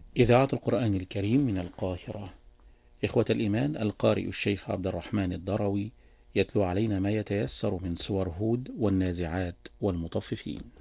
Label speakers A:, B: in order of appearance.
A: إذاعة القرآن الكريم من القاهرة. إخوة الإيمان، القارئ الشيخ عبد الرحمن الدروي يتلو علينا ما يتيسر من سور هود والنازعات والمطففين.